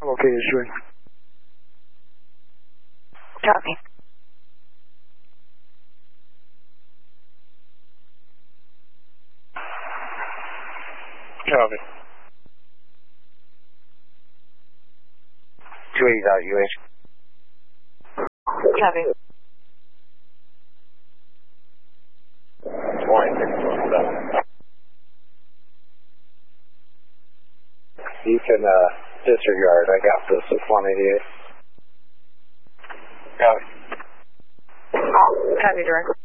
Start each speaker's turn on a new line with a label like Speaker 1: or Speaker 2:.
Speaker 1: Okay, issuing.
Speaker 2: Copy.
Speaker 3: Copy.
Speaker 4: 280.UH.
Speaker 2: Copy.
Speaker 4: 2617. You can disregard. I got this at 188.
Speaker 3: Copy.
Speaker 2: Copy, direct.